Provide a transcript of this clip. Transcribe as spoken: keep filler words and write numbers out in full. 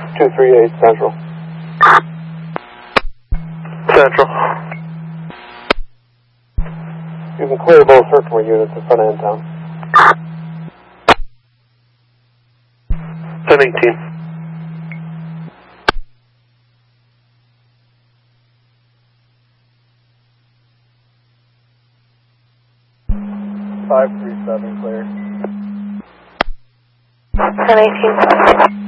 two three eight Central. Central. You can clear both circular units in front of N-Town. ten eighteen. five three seven clear. ten eighteen.